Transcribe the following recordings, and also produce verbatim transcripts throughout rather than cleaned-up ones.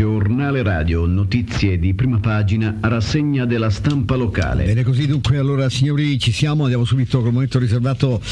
Giornale radio, notizie di prima pagina, rassegna della stampa locale. Bene così, dunque, allora signori, ci siamo, andiamo subito col momento riservato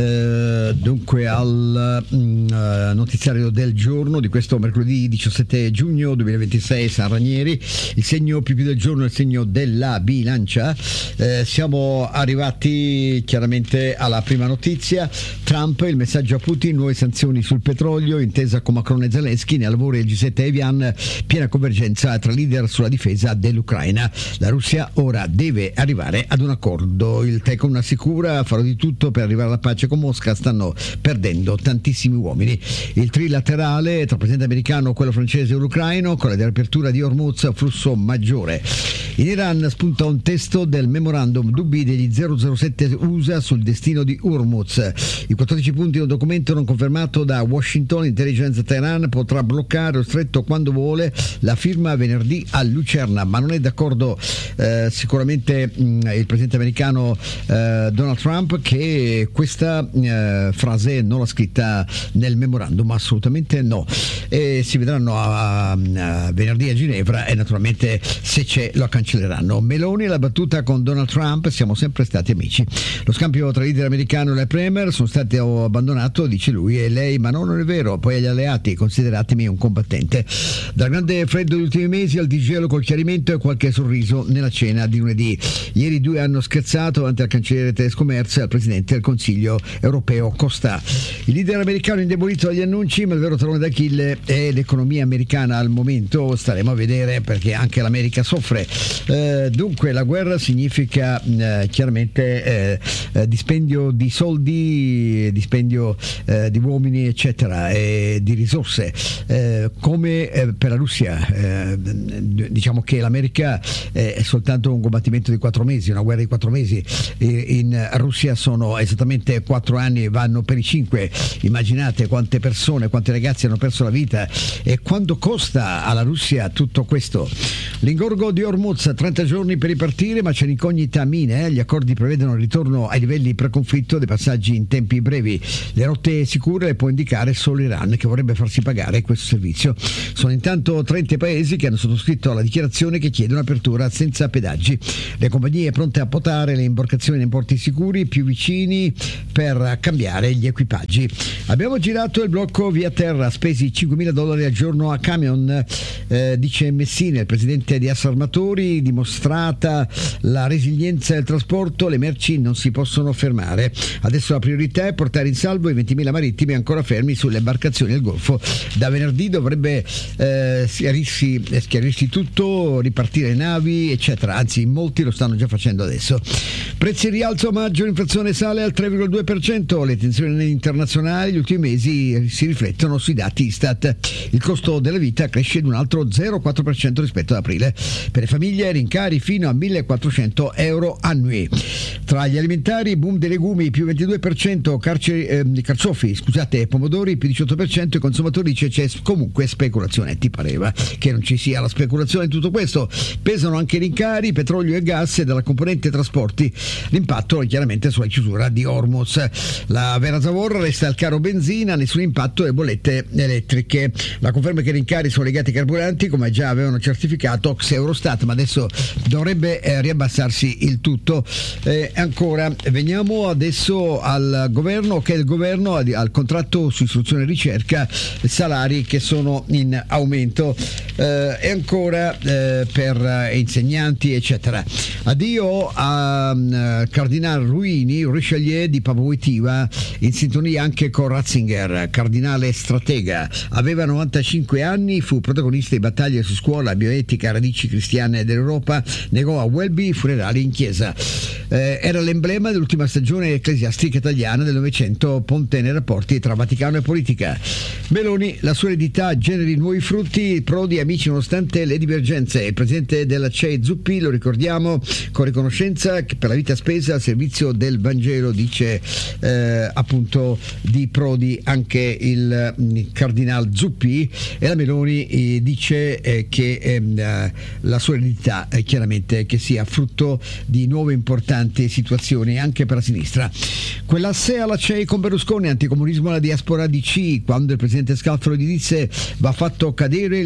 eh, dunque al mh, notiziario del giorno di questo mercoledì diciassette giugno duemilaventisei, San Ranieri. Il segno più più del giorno è il segno della bilancia. Eh, siamo arrivati chiaramente alla prima notizia. Trump, il messaggio a Putin, nuove sanzioni sul petrolio, intesa con Macron e Zelensky, ne lavora il G sette Evian, piena convergenza tra leader sulla difesa dell'Ucraina. La Russia ora deve arrivare ad un accordo. Il Telecom assicura: farò di tutto per arrivare alla pace con Mosca, stanno perdendo tantissimi uomini. Il trilaterale tra presidente americano, quello francese e l'ucraino, con la riapertura di Hormuz, flusso maggiore. In Iran spunta un testo del memorandum, dubbi degli zero zero sette U S A sul destino di Hormuz. I quattordici punti di un documento non confermato da Washington. Intelligence Teheran potrà bloccare lo stretto quando vuole, la firma venerdì a Lucerna, ma non è d'accordo eh, sicuramente mh, il presidente americano eh, Donald Trump, che questa eh, frase non l'ha scritta nel memorandum, assolutamente no. E si vedranno a, a venerdì a Ginevra e naturalmente se c'è lo cancelleranno. Meloni la battuta con Donald Trump: siamo sempre stati amici. Lo scambio tra leader americano e la premier sono stati abbandonato, dice lui, e lei: ma no, non è vero, poi agli alleati, consideratemi un combattente. Dal grande freddo degli ultimi mesi al disgelo col chiarimento e qualche sorriso nella cena di lunedì. Ieri i due hanno scherzato davanti al cancelliere tedesco Merz e al presidente del Consiglio europeo Costa. Il leader americano indebolito dagli annunci, ma il vero talone d'Achille è l'economia americana al momento. Staremo a vedere, perché anche l'America soffre. Eh, dunque la guerra significa eh, chiaramente eh, eh, dispendio di soldi, dispendio eh, di uomini eccetera, e di risorse, eh, come eh, per la Russia. Eh, diciamo che l'America eh, è soltanto un combattimento di quattro mesi, una guerra di quattro mesi. In Russia sono esattamente quattro anni e vanno per i cinque. Immaginate quante persone, quanti ragazzi hanno perso la vita e quanto costa alla Russia tutto questo. L'ingorgo di Hormuz, trenta giorni per ripartire, ma c'è l'incognita mine. Gli accordi prevedono il ritorno ai livelli pre-conflitto dei passaggi in tempi brevi. Le rotte sicure le può indicare solo Iran, che vorrebbe farsi pagare questo servizio. Sono intanto trenta paesi che hanno sottoscritto la dichiarazione che chiede un'apertura senza pedaggi. Le compagnie pronte a potare le imbarcazioni in porti sicuri più vicini per cambiare gli equipaggi. Abbiamo girato il blocco via terra, spesi cinquemila dollari al giorno a camion, eh, dice Messina, il presidente di Assarmatori. Dimostrata la resilienza del trasporto, le merci non si possono fermare. Adesso la priorità è portare in salvo i ventimila marittimi ancora fermi sulle imbarcazioni del Golfo. Da venerdì dovrebbe eh, schiarirsi, schiarirsi tutto, ripartire le navi eccetera, anzi molti lo stanno già facendo adesso. Prezzi in rialzo a maggio, l'inflazione sale al tre virgola due per cento, le tensioni internazionali gli ultimi mesi si riflettono sui dati Istat. Il costo della vita cresce di un altro zero virgola quattro per cento rispetto ad aprile. Per le famiglie rincari fino a millequattrocento euro annui. Tra gli alimentari, boom dei legumi più ventidue per cento, carci, eh, carciofi, scusate, pomodori più diciotto per cento. I consumatori dice c'è comunque speculazione. Ti pareva che non ci sia la speculazione in tutto questo? Pesano anche i rincari, petrolio e gas, e dalla componente trasporti l'impatto è chiaramente sulla chiusura di Hormuz. La vera zavorra resta il caro benzina, nessun impatto alle bollette elettriche. La conferma che i rincari sono legati ai carburanti, come già avevano certificato Ox Eurostat, ma adesso dovrebbe eh, riabbassarsi il tutto. Eh, ancora, veniamo adesso al governo, che è il governo al, al contratto su istruzione e ricerca, salari che sono in aumento. Eh, e ancora eh, per insegnanti eccetera. Addio a uh, Cardinal Ruini, Richelieu di Pavoitiva, in sintonia anche con Ratzinger, cardinale stratega. Aveva novantacinque anni, fu protagonista di battaglie su scuola, bioetica, radici cristiane dell'Europa, negò a Welby funerali in chiesa. Eh, era l'emblema dell'ultima stagione ecclesiastica italiana del Novecento, ponte nei rapporti tra Vaticano e politica. Meloni, la sua eredità generi nuovi frutti, Prodi amici nonostante le divergenze. Il presidente della C E I Zuppi, lo ricordiamo con riconoscenza, che per la vita spesa al servizio del Vangelo, dice eh, appunto di Prodi anche il, il cardinal Zuppi. E la Meloni eh, dice eh, che eh, la sua eredità è chiaramente che sia frutto di nuove importanti situazioni anche per la sinistra. Quell'asse alla C E I con Berlusconi, anticomunismo alla diaspora D C, quando il presidente Scalfaro gli disse va fatto cadere il cavaliere.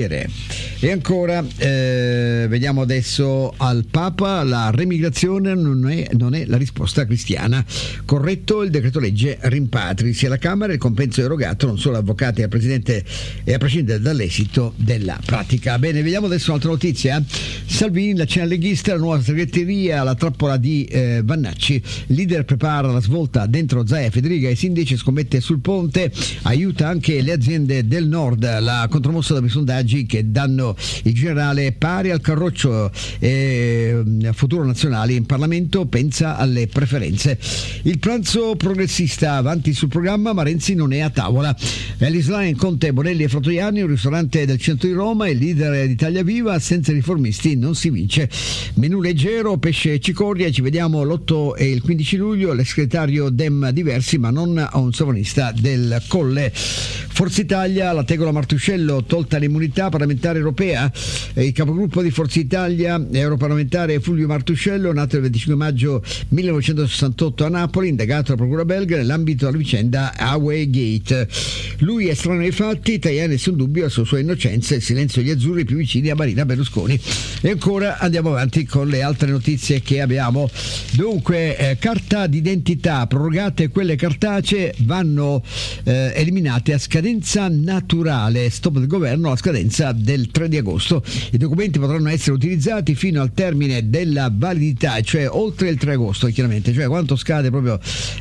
decidere. E ancora eh, vediamo adesso al Papa, la remigrazione non è, non è la risposta cristiana, corretto il decreto legge rimpatri, sia alla Camera il compenso erogato non solo avvocati e al Presidente e a prescindere dall'esito della pratica. Bene, vediamo adesso un'altra notizia. Salvini, la cena leghista, la nuova segreteria, la trappola di eh, Vannacci, il leader prepara la svolta dentro Zaia, Federica e Sindici, scommette sul ponte, aiuta anche le aziende del nord, la contromossa dopo i sondaggi che danno il generale pari al Carroccio, eh, futuro nazionale in Parlamento, pensa alle preferenze. Il pranzo progressista avanti sul programma, ma Renzi non è a tavola. Ellis Line, Conte, Bonelli e Fratoianni, un ristorante del centro di Roma, il leader d'Italia Viva, senza riformisti non si vince. Menù leggero, pesce e cicoria, ci vediamo l'otto e il quindici luglio, l'ex segretario Dem diversi ma non a un sovranista del Colle. Forza Italia, la tegola Martuscello, tolta l'immunità parlamentare europea, il capogruppo di Forza Italia, europarlamentare Fulvio Martuscello, nato il venticinque maggio millenovecentosessantotto a Napoli, indagato alla procura belga nell'ambito della vicenda Huawei Gate. Lui è strano ai fatti, italiano nessun dubbio sulla sua innocenza, il silenzio degli azzurri più vicini a Marina Berlusconi. E ancora andiamo avanti con le altre notizie che abbiamo. Dunque, eh, carta d'identità prorogate, quelle cartacee vanno eh, eliminate a scadenza naturale, stop del governo alla scadenza del tre di agosto. I documenti potranno essere utilizzati fino al termine della validità, cioè oltre il tre agosto chiaramente, cioè quanto scade proprio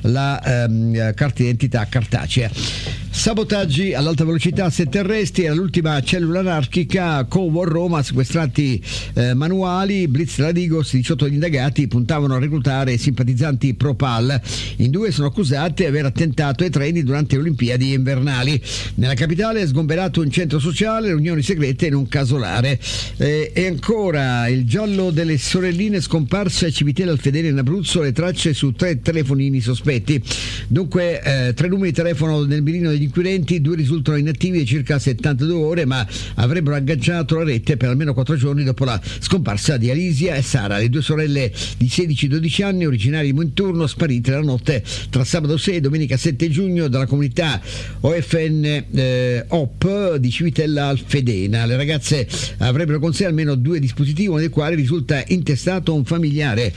la ehm, carta d'identità cartacea. Sabotaggi all'alta velocità, sette arresti, all'ultima cellula anarchica, Covo a Roma, sequestrati eh, manuali, blitz della Digos, diciotto indagati puntavano a reclutare simpatizzanti pro-Pal. In due sono accusati di aver attentato ai treni durante le Olimpiadi invernali. Nella capitale è sgomberato un centro sociale, riunioni segrete in un casolare. Eh, e ancora il giallo delle sorelline scomparse a Civitella al Fedele in Abruzzo, le tracce su tre telefonini sospetti. Dunque eh, tre numeri di telefono nel mirino degli inquirenti, due risultano inattivi da circa settantadue ore, ma avrebbero agganciato la rete per almeno quattro giorni dopo la scomparsa di Alisia e Sara, le due sorelle di sedici e dodici anni, originarie di Monturno, sparite la notte tra sabato sei e domenica sette giugno dalla comunità O F N eh, O P di Civitella al Fedena. Le ragazze avrebbero con sé almeno due dispositivi, uno dei quali risulta intestato a un familiare.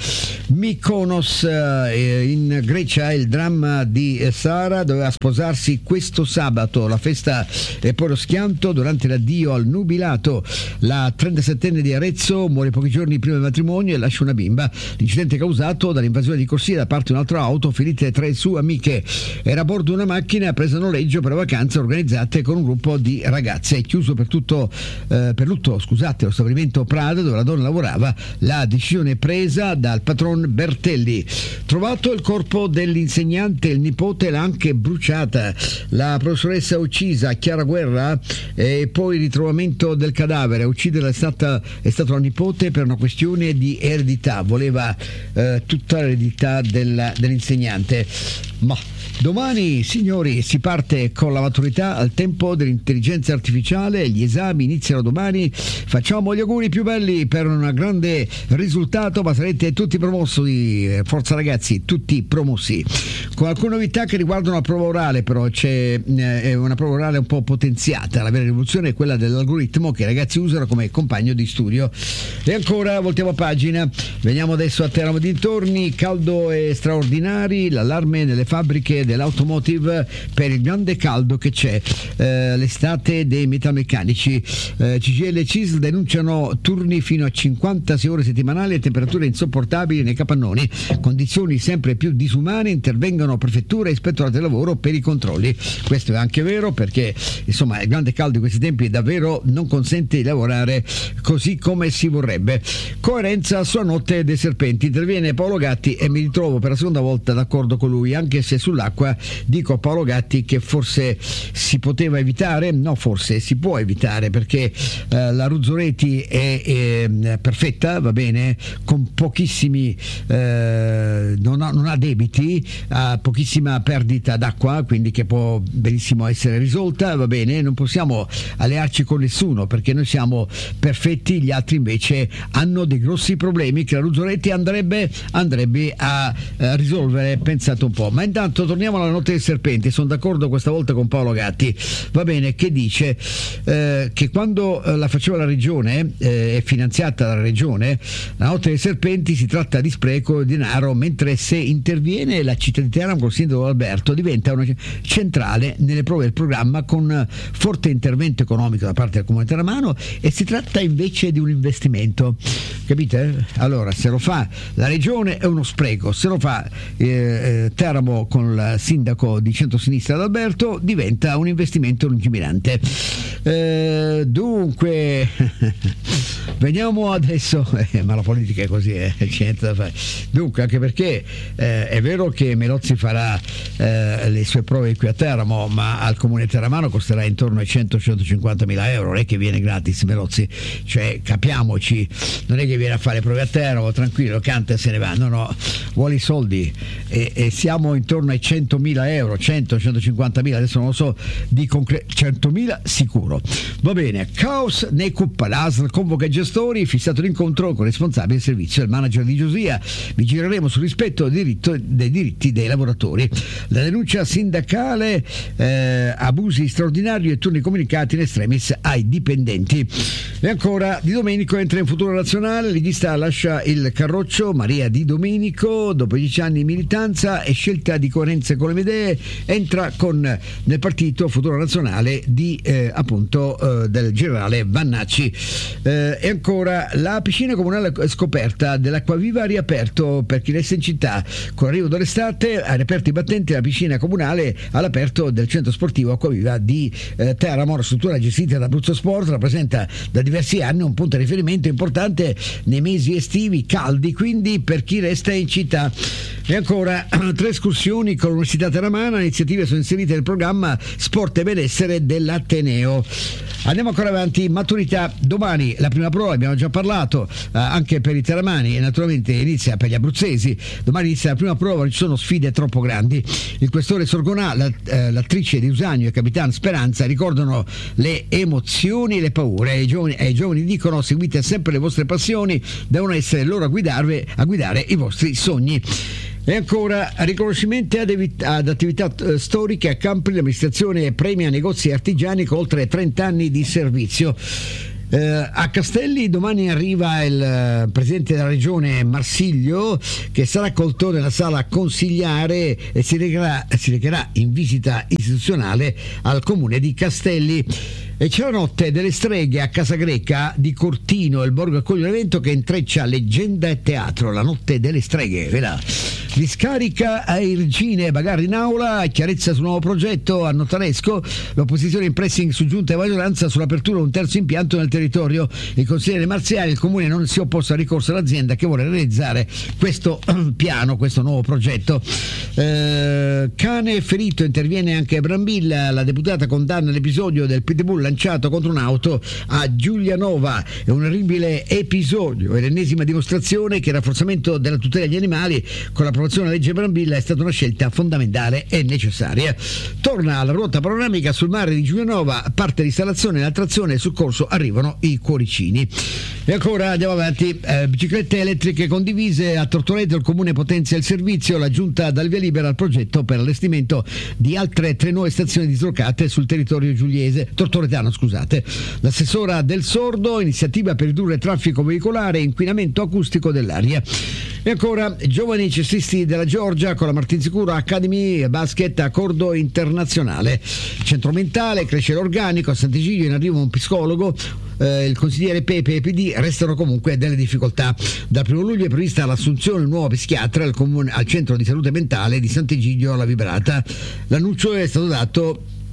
Mykonos eh, in Grecia, il dramma di Sara, doveva sposarsi questo sabato, la festa e poi lo schianto durante l'addio al nubilato. La trentasettenne di Arezzo muore pochi giorni prima del matrimonio e lascia una bimba. L'incidente è causato dall'invasione di corsia da parte di un'altra auto, ferite tre sue amiche. Era a bordo una macchina presa a noleggio per vacanze organizzate con un gruppo di ragazze. È chiuso per tutto eh, per lutto, scusate, lo stabilimento Prada dove la donna lavorava. La decisione presa dal patron Bertelli. Trovato il corpo dell'insegnante, il nipote l'ha anche bruciata. La professoressa uccisa, Chiara Guerra, e poi il ritrovamento del cadavere. A ucciderla è stata è stato la nipote per una questione di eredità, voleva eh, tutta l'eredità della, dell'insegnante. Ma domani, signori, si parte con la maturità al tempo dell'intelligenza artificiale, gli esami iniziano domani, facciamo gli auguri più belli per un grande risultato, ma sarete tutti promossi, forza ragazzi, tutti promossi. Con alcune novità che riguardano la prova orale, però c'è eh, una prova orale un po' potenziata, la vera rivoluzione è quella dell'algoritmo che i ragazzi usano come compagno di studio. E ancora voltiamo pagina, veniamo adesso a Teramo dintorni, caldo e straordinari, l'allarme nelle fabbriche dell'automotive per il grande caldo che c'è, eh, l'estate dei metalmeccanici. eh, C G I L e C I S L denunciano turni fino a cinquantasei ore settimanali e temperature insopportabili nei capannoni, condizioni sempre più disumane, intervengono prefetture e ispettorati del lavoro per i controlli. Questo è anche vero perché insomma il grande caldo in questi tempi davvero non consente di lavorare così come si vorrebbe. Coerenza sulla notte dei serpenti, interviene Paolo Gatti e mi ritrovo per la seconda volta d'accordo con lui, anche se sull'acqua dico a Paolo Gatti che forse si poteva evitare, no forse si può evitare perché eh, la Ruzzoleti è, è perfetta, va bene, con pochissimi eh, non, ha, non ha debiti, ha pochissima perdita d'acqua, quindi che può benissimo essere risolta, va bene, non possiamo allearci con nessuno perché noi siamo perfetti, gli altri invece hanno dei grossi problemi che la Ruzzoretti andrebbe, andrebbe a, a risolvere, pensate un po'. Ma intanto torniamo alla notte dei serpenti, sono d'accordo questa volta con Paolo Gatti, va bene, che dice eh, che quando eh, la faceva la regione, eh, è finanziata dalla regione, la notte dei serpenti si tratta di spreco di denaro, mentre se interviene la città di Teramo col sindaco Alberto diventa una centrale nelle prove del programma con forte intervento economico da parte del comune teramano, e si tratta invece di un investimento, capite? Allora, se lo fa la regione è uno spreco, se lo fa eh, Teramo con il sindaco di centrosinistra D'Alberto diventa un investimento lungimirante. Eh, dunque veniamo adesso, eh, ma la politica è così, eh, c'è niente da fare. Dunque, anche perché eh, è vero che Melozzi farà eh, le sue prove qui a Teramo, ma al comune teramano costerà intorno ai cento centocinquanta mila euro, non è che viene gratis Melozzi, cioè capiamoci, non è che viene a fare prove a Teramo, tranquillo, canta e se ne va, no no, vuole i soldi, e, e siamo intorno ai centomila euro, cento centocinquantamila, adesso non lo so di concreto, centomila sicuro. Va bene, caos nei Cuppa, l'A S L convoca i gestori, fissato l'incontro con il responsabile del servizio e il manager di Giosia, vigiremo sul rispetto del diritto, dei diritti dei lavoratori. La denuncia sindacale, eh, abusi straordinari e turni comunicati in extremis ai dipendenti. E ancora Di Domenico entra in Futuro Nazionale, il regista lascia il Carroccio, Maria Di Domenico dopo dieci anni di militanza e scelta di coerenza con le idee entra con nel partito Futuro Nazionale di eh, appunto eh, del generale Vannacci. Eh, e ancora la piscina comunale scoperta dell'Acquaviva ha riaperto per chi resta in città, con l'arrivo dell'estate ha riaperto i battenti la piscina comunale all'aperto del centro sportivo Acquaviva di eh, Teramo. La struttura gestita da Abruzzo Sport rappresenta da diversi anni un punto di riferimento importante nei mesi estivi caldi, quindi per chi resta in città. E ancora tre escursioni con l'Università Teramana, iniziative sono inserite nel programma Sport e Benessere dell'Ateneo. Andiamo ancora avanti, maturità, domani la prima prova, abbiamo già parlato, eh, anche per i teramani e naturalmente inizia per gli abruzzesi, domani inizia la prima prova, non ci sono sfide troppo grandi. Il questore Sorgonà, la, eh, l'attrice di Usagno e Capitan Speranza ricordano le emozioni e le paure, ai giovani, ai giovani dicono seguite sempre le vostre passioni, devono essere loro a guidarvi, a guidare i vostri sogni. E ancora riconoscimenti ad, evit- ad attività uh, storiche a Campri, l'amministrazione premia negozi artigiani con oltre trenta anni di servizio. Uh, a Castelli domani arriva il uh, presidente della regione Marsiglio, che sarà accolto nella sala consigliare e si recherà, si recherà in visita istituzionale al comune di Castelli. E c'è la notte delle streghe a Casa Greca di Cortino, il borgo accoglie un evento che intreccia leggenda e teatro, la notte delle streghe, vedrà. Discarica ai Regine, bagarre in aula, chiarezza sul nuovo progetto a Notaresco, l'opposizione in pressing su giunta e maggioranza sull'apertura di un terzo impianto nel territorio. Il consigliere Marziali, il comune non si è opposto al ricorso all'azienda che vuole realizzare questo piano, questo nuovo progetto. Eh, cane ferito, interviene anche Brambilla, la deputata condanna l'episodio del pitbull lanciato contro un'auto a Giulianova. È un orribile episodio, è l'ennesima dimostrazione che il rafforzamento della tutela degli animali con l'approvazione della legge Brambilla è stata una scelta fondamentale e necessaria. Torna alla ruota panoramica sul mare di Giulianova, a parte l'installazione, l'attrazione e il soccorso arrivano i cuoricini. E ancora andiamo avanti, eh, biciclette elettriche condivise a Tortoreto, il comune potenzia il servizio, la giunta dà il via libera al progetto per l'allestimento di altre tre nuove stazioni dislocate sul territorio giuliese, tortoretano scusate. L'assessora Del Sordo, iniziativa per ridurre traffico veicolare e inquinamento acustico dell'aria. E ancora giovani cestisti della Giorgia con la Martinsicuro Academy Basket accordo internazionale. Centro mentale, cresce l'organico, a Sant'Egidio in arrivo un psicologo. Eh, il consigliere Pepe e P D restano comunque delle difficoltà. Dal primo luglio è prevista l'assunzione di un nuovo psichiatra al, comune, al centro di salute mentale di Sant'Egidio alla Vibrata. L'annuncio è stato dato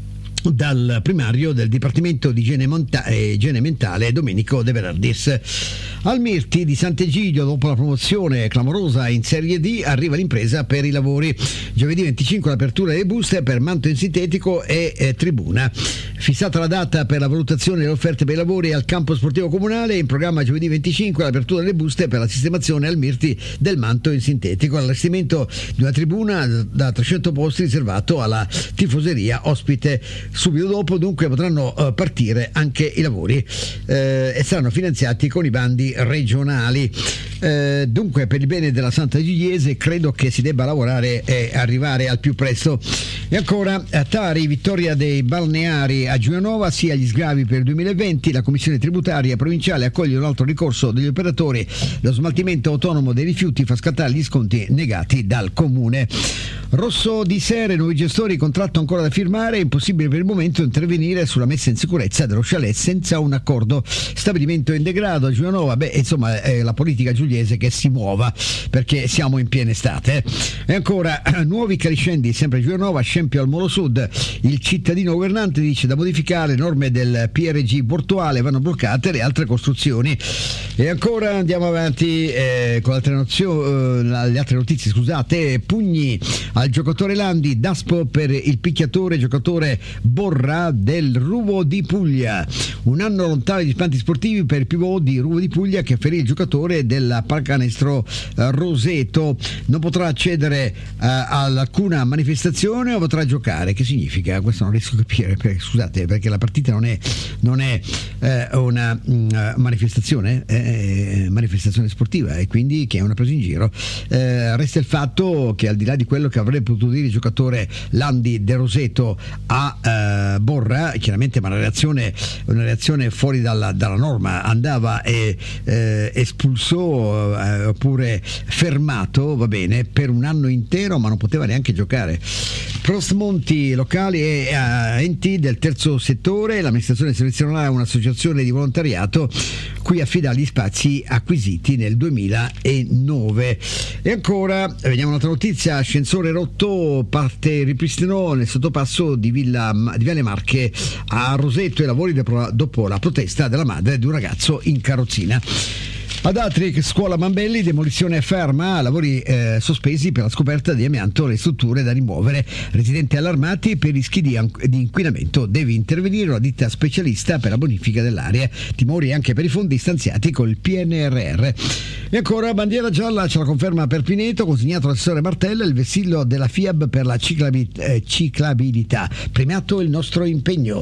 dal primario del Dipartimento di Igiene, Monta- e Igiene Mentale Domenico De Bernardis. Al Mirti di Sant'Egidio, dopo la promozione clamorosa in Serie D, arriva l'impresa per i lavori. Giovedì venticinque l'apertura delle buste per manto in sintetico e eh, tribuna. Fissata la data per la valutazione delle offerte per i lavori al campo sportivo comunale, in programma giovedì venticinque l'apertura delle buste per la sistemazione al Mirti del manto in sintetico, allestimento di una tribuna da trecento posti riservato alla tifoseria ospite. Subito dopo dunque potranno uh, partire anche i lavori eh, e saranno finanziati con i bandi regionali. Eh, dunque, per il bene della Santa Gigliese credo che si debba lavorare e arrivare al più presto. E ancora a Tari, vittoria dei balneari a Giulianova, sia gli sgravi per il duemilaventi. La commissione tributaria provinciale accoglie un altro ricorso degli operatori. Lo smaltimento autonomo dei rifiuti fa scattare gli sconti negati dal comune. Rosso di Sere, nuovi gestori, contratto ancora da firmare, impossibile per il momento intervenire sulla messa in sicurezza dello chalet senza un accordo. Stabilimento in degrado a Giulianova, beh insomma è la politica giuliese che si muova perché siamo in piena estate. E ancora nuovi caliscendi sempre a Giulianova, scempio al Molo Sud, il cittadino governante dice da modificare le norme del P R G portuale, vanno bloccate le altre costruzioni. E ancora andiamo avanti eh, con altre nozio, eh, le altre notizie, scusate. Pugni al giocatore Landi, Daspo per il picchiatore giocatore Borra del Ruvo di Puglia. Un anno lontano gli spanti sportivi per il pivot di Ruvo di Puglia che ferì il giocatore della pallacanestro eh, Roseto. Non potrà accedere eh, ad alcuna manifestazione o potrà giocare. Che significa? Questo non riesco a capire, perché, scusate, perché la partita non è, non è eh, una mh, manifestazione, è manifestazione sportiva, e quindi che è una presa in giro. Eh, resta il fatto che al di là di quello che avrebbe potuto dire il giocatore Landi De Roseto a eh, Borra, chiaramente, ma una reazione, una reazione fuori dalla, dalla norma, andava e eh, espulso eh, oppure fermato, va bene, per un anno intero, ma non poteva neanche giocare. Prostmonti locali e uh, enti del terzo settore, l'amministrazione selezionerà un'associazione di volontariato cui affida gli spazi acquisiti nel duemilanove. E ancora vediamo un'altra notizia: ascensore rotto, parte ripristino nel sottopasso di Villa di Viale Marche a Roseto, e lavori dopo la protesta della madre di un ragazzo in carrozzina. Ad Atric, scuola Mambelli, demolizione ferma, lavori eh, sospesi per la scoperta di amianto, le strutture da rimuovere. Residenti allarmati per rischi di, di inquinamento, deve intervenire una ditta specialista per la bonifica dell'area. Timori anche per i fondi stanziati col P N R R. E ancora bandiera gialla, ce la conferma per Pineto, consegnato all'assessore Martella il vessillo della F I A B per la ciclabi- eh, ciclabilità, premiato il nostro impegno.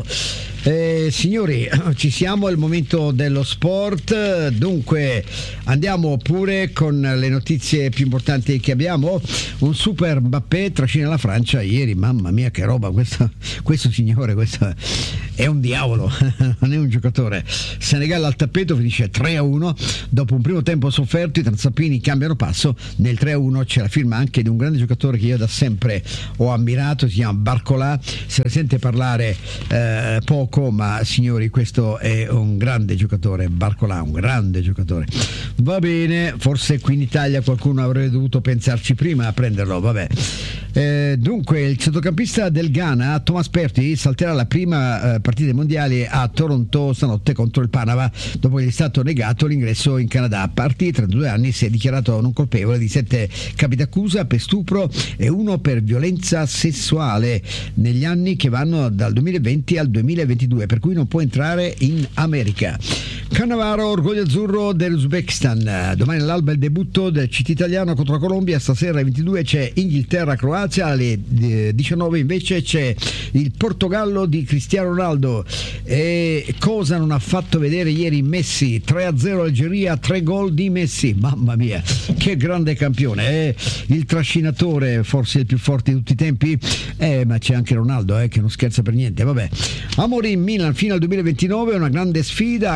Eh, signori, ci siamo, è il momento dello sport, dunque andiamo pure con le notizie più importanti che abbiamo. Un super Mbappé trascina la Francia ieri, mamma mia che roba, questo, questo signore, questo è un diavolo, non è un giocatore. Senegal al tappeto, finisce tre a uno, dopo un primo tempo sofferto i transalpini cambiano passo, nel tre a uno c'è la firma anche di un grande giocatore che io da sempre ho ammirato, si chiama Barcola, se ne sente parlare eh, poco, ma signori questo è un grande giocatore, Barcola, un grande giocatore. Va bene, forse qui in Italia qualcuno avrebbe dovuto pensarci prima a prenderlo, vabbè. Eh, dunque il centrocampista del Ghana Thomas Partey salterà la prima eh, partita mondiale a Toronto stanotte contro il Panama, dopo che gli è stato negato l'ingresso in Canada. Partey, trentadue anni, si è dichiarato non colpevole di sette capi d'accusa per stupro e uno per violenza sessuale negli anni che vanno dal duemilaventi al duemilaventidue, per cui non può entrare in America. Cannavaro, orgoglio azzurro dell'Uzbekistan. Domani all'alba il debutto del C T italiano contro la Colombia, stasera alle ventidue c'è Inghilterra-Croazia, alle diciannove invece c'è il Portogallo di Cristiano Ronaldo. E cosa non ha fatto vedere ieri Messi? tre a zero Algeria, tre gol di Messi, mamma mia che grande campione, eh? Il trascinatore, forse il più forte di tutti i tempi, eh, ma c'è anche Ronaldo eh, che non scherza per niente. Vabbè, Amorim, Milan fino al duemilaventinove, una grande sfida, anche il Chelsea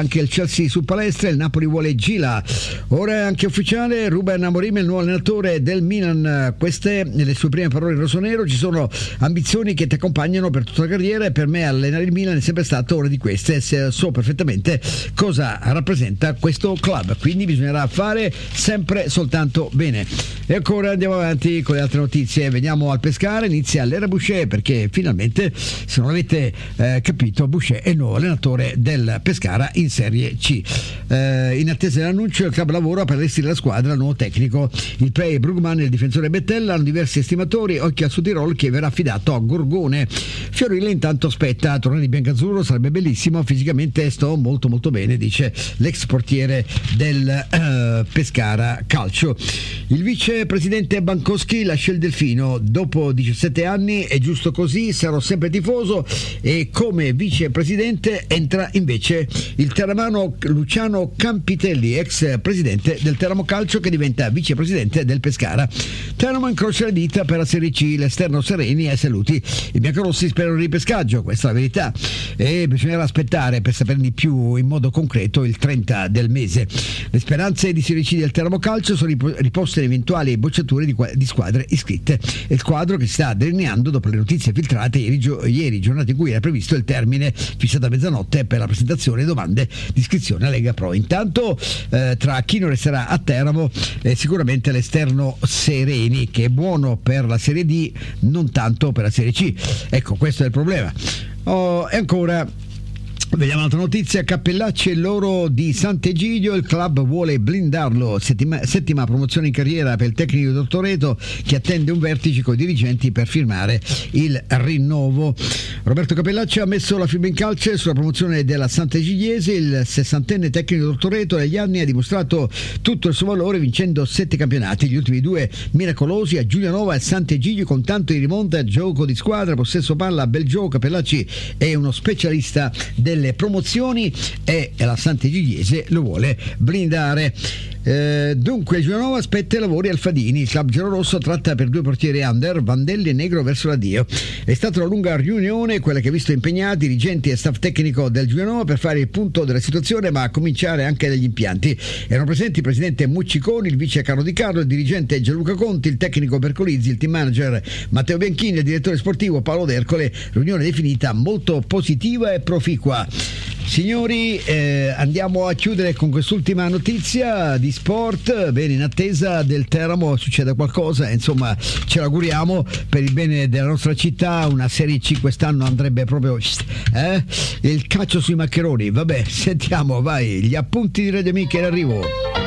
spostarsi su palestra, il Napoli vuole Gila. Ora è anche ufficiale, Ruben Amorim è il nuovo allenatore del Milan. Queste le sue prime parole in rossonero. Ci sono ambizioni che ti accompagnano per tutta la carriera e per me allenare il Milan è sempre stata una di queste. So perfettamente cosa rappresenta questo club, quindi bisognerà fare sempre soltanto bene. E ancora andiamo avanti con le altre notizie. Veniamo al Pescara, inizia l'era Boucher, perché finalmente, se non avete eh, capito, Boucher è il nuovo allenatore del Pescara in Serie C. Eh, in attesa dell'annuncio, il club lavora per allestire la squadra al nuovo tecnico. Il play Brugman e il difensore Bettella hanno diversi estimatori. Occhio al Sud-Tirol che verrà affidato a Gorgone. Fiorilli intanto aspetta, tornare di biancazzurro sarebbe bellissimo, fisicamente sto molto molto bene, dice l'ex portiere del eh, Pescara Calcio. Il vicepresidente Bankowski lascia il Delfino, dopo diciassette anni è giusto così, sarò sempre tifoso, e come vicepresidente entra invece il terramano Luciano Campitelli, ex presidente del Teramo Calcio, che diventa vicepresidente del Pescara. Teramo incrocia le dita per la Serie C, l'esterno Sereni ai saluti. I biancorossi sperano di ripescaggio, questa è la verità, e bisognerà aspettare per saperne di più in modo concreto il trenta del mese. Le speranze di Serie C del Teramo Calcio sono riposte in eventuali bocciature di, di squadre iscritte. È il quadro che si sta delineando dopo le notizie filtrate ieri, gio- ieri giornata in cui era previsto il termine fissato a mezzanotte per la presentazione di domande di iscrizione a Lega Pro. Intanto eh, tra chi non resterà a Teramo eh, sicuramente l'esterno Sereni, che è buono per la Serie D, non tanto per la Serie C. Ecco, questo è il problema. Oh, e ancora vediamo un'altra notizia. Cappellacci e loro di Sant'Egidio, il club vuole blindarlo. Settima, settima promozione in carriera per il tecnico di Tortoreto, che attende un vertice con i dirigenti per firmare il rinnovo. Roberto Cappellacci ha messo la firma in calce sulla promozione della Sant'Egidiese. Il sessantenne tecnico di Tortoreto negli anni ha dimostrato tutto il suo valore, vincendo sette campionati, gli ultimi due miracolosi a Giulianova e Sant'Egidio, con tanto di rimonta, gioco di squadra, possesso palla, bel gioco. Cappellacci è uno specialista del le promozioni e la Sant'Egidiese lo vuole blindare. Eh, dunque Giulianova aspetta i lavori al Fadini. Il club giallorosso tratta per due portieri under, Vandelli e Negro, verso l'addio. È stata una lunga riunione quella che ha visto impegnati dirigenti e staff tecnico del Giulianova per fare il punto della situazione, ma a cominciare anche dagli impianti. Erano presenti il presidente Mucciconi, il vice Carlo Di Carlo, il dirigente Gianluca Conti, il tecnico Bercolizzi, il team manager Matteo Bianchini, il direttore sportivo Paolo D'Ercole. Riunione definita molto positiva e proficua. Signori, eh, andiamo a chiudere con quest'ultima notizia di sport. Bene, in attesa del Teramo succeda qualcosa, insomma ce l'auguriamo per il bene della nostra città. Una Serie C quest'anno andrebbe proprio eh? il calcio sui maccheroni. Vabbè, sentiamo, vai, gli appunti di Radio Amiche in arrivo.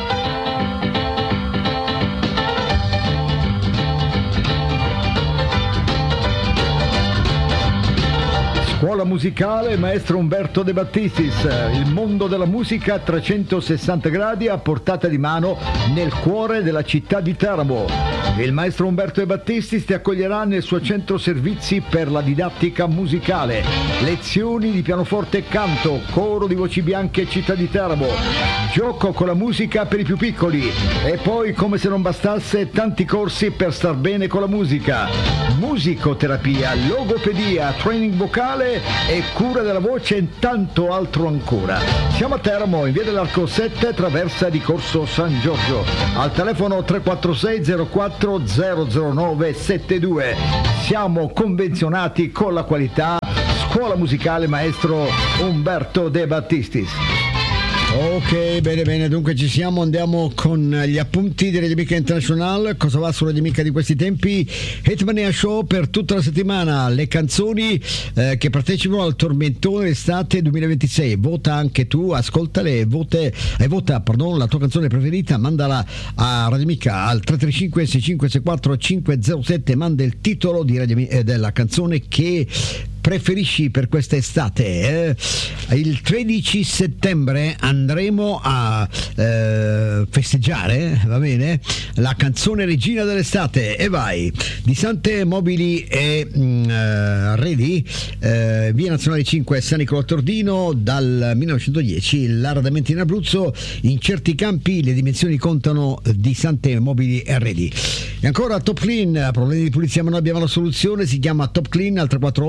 Scuola musicale Maestro Umberto De Battistis, il mondo della musica a trecentosessanta gradi a portata di mano nel cuore della città di Teramo. Il maestro Umberto De Battistis ti accoglierà nel suo centro servizi per la didattica musicale, lezioni di pianoforte e canto, coro di voci bianche città di Teramo, gioco con la musica per i più piccoli e poi, come se non bastasse, tanti corsi per star bene con la musica, musicoterapia, logopedia, training vocale e cura della voce e tanto altro ancora. Siamo a Teramo, in via dell'Arco sette, traversa di Corso San Giorgio, al telefono tre quattro sei zero quattro zero zero nove sette due. Siamo convenzionati con la qualità. Scuola musicale Maestro Umberto De Battistis. Ok, bene bene, dunque ci siamo, andiamo con gli appunti di Radio Amica International. Cosa va su Radio Amica di questi tempi? Hitmania Show per tutta la settimana, le canzoni eh, che partecipano al tormentone estate duemilaventisei. Vota anche tu, ascoltale, vote, eh, vota pardon, la tua canzone preferita, mandala a Radio Amica al tre tre cinque sei cinque sei quattro cinque zero sette, manda il titolo di Radio, eh, della canzone che preferisci per quest'estate. Eh? Il tredici settembre andremo a eh, festeggiare, va bene, la canzone regina dell'estate, e vai, di Sante Mobili e mh, Arredi, eh, via Nazionale cinque, San Nicolò Tordino, dal millenovecentodieci, l'arredamento in Abruzzo, in certi campi le dimensioni contano, di Sante Mobili e Arredi. E ancora Top Clean, problemi di pulizia ma noi abbiamo la soluzione, si chiama Top Clean al tre quattro otto tre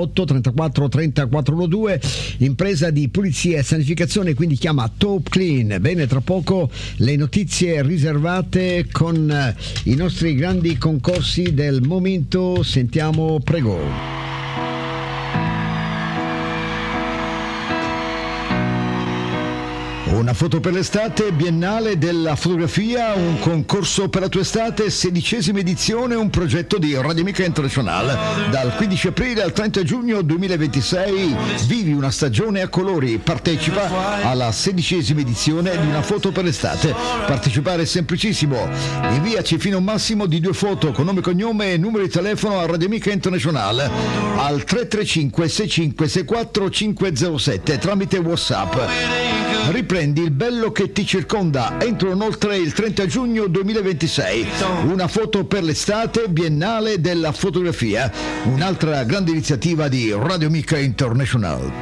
sessantaquattro trenta quattrocentododici, impresa di pulizia e sanificazione, quindi chiama Top Clean. Bene, tra poco le notizie riservate con eh, i nostri grandi concorsi del momento. Sentiamo, prego. Una foto per l'estate, Biennale della fotografia, un concorso per la tua estate, sedicesima edizione, un progetto di Radio Amica International. Dal quindici aprile al trenta giugno duemilaventisei vivi una stagione a colori, partecipa alla sedicesima edizione di Una foto per l'estate. Partecipare è semplicissimo, inviaci fino a un massimo di due foto con nome, cognome e numero di telefono a Radio Amica International al tre tre cinque sei cinque sei quattro cinque zero sette tramite WhatsApp. Riprendi il bello che ti circonda entro inoltre il trenta giugno duemilaventisei. Una foto per l'estate, Biennale della fotografia, un'altra grande iniziativa di Radio Amica International.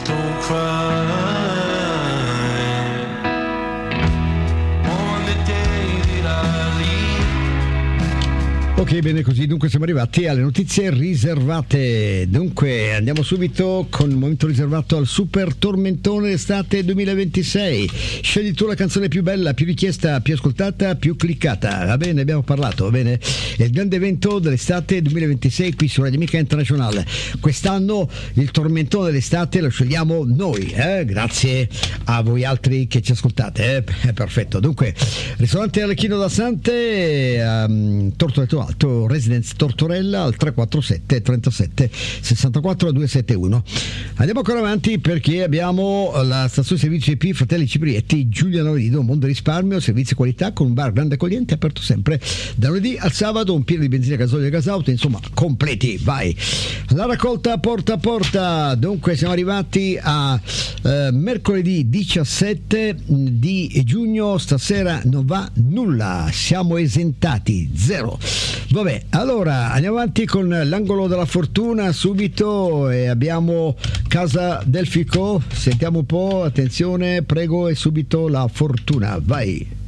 Ok, bene così, dunque siamo arrivati alle notizie riservate. Dunque andiamo subito con il momento riservato al Super Tormentone Estate duemilaventisei. Scegli tu la canzone più bella, più richiesta, più ascoltata, più cliccata. Va bene, abbiamo parlato, va bene. È il grande evento dell'estate duemilaventisei qui su Radio Amica International. Quest'anno il tormentone dell'estate lo scegliamo noi, eh? Grazie a voi altri che ci ascoltate, eh? È perfetto. Dunque, ristorante Arlecchino da Sante, um, Tortoretto Alto, Residence Tortorella al tre quattro sette trentasette sessantaquattro duecentosettantuno. Andiamo ancora avanti perché abbiamo la stazione servizio I P Fratelli Ciprietti, Giuliano Rido, Mondo Risparmio, servizi e qualità con un bar grande accogliente aperto sempre da lunedì al sabato, un pieno di benzina, gasolio e gasauto, insomma completi, vai. La raccolta porta a porta, dunque siamo arrivati a eh, mercoledì diciassette di giugno, stasera non va nulla, siamo esentati, zero. Vabbè, allora andiamo avanti con l'angolo della fortuna subito e abbiamo Casa del Fico, sentiamo un po', attenzione, prego, e subito la fortuna, vai.